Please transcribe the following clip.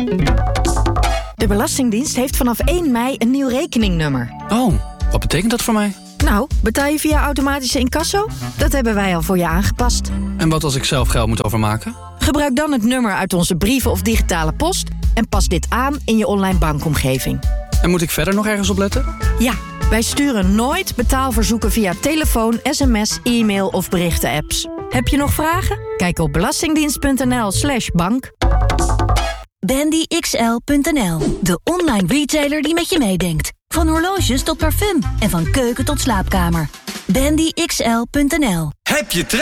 De Belastingdienst heeft vanaf 1 mei een nieuw rekeningnummer. Oh, wat betekent dat voor mij? Nou, betaal je via automatische incasso? Dat hebben wij al voor je aangepast. En wat als ik zelf geld moet overmaken? Gebruik dan het nummer uit onze brieven of digitale post en pas dit aan in je online bankomgeving. En moet ik verder nog ergens op letten? Ja, wij sturen nooit betaalverzoeken via telefoon, sms, e-mail of berichten-apps. Heb je nog vragen? Kijk op belastingdienst.nl/bank. BandyXL.nl, de online retailer die met je meedenkt. Van horloges tot parfum en van keuken tot slaapkamer. BandyXL.nl. Heb je